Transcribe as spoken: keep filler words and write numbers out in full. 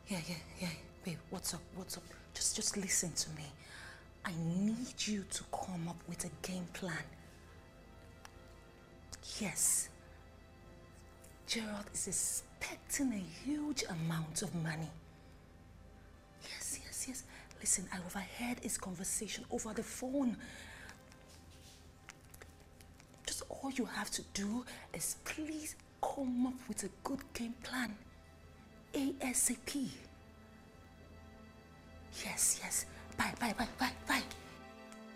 Yeah, yeah, yeah. Babe, what's up? What's up? Just, just listen to me. I need you to come up with a game plan. Yes. Gerald is expecting a huge amount of money. Yes, yes, yes. Listen, I overheard his conversation over the phone. Just all you have to do is please come up with a good game plan. ASAP. Yes, yes. Bye, bye, bye, bye, bye.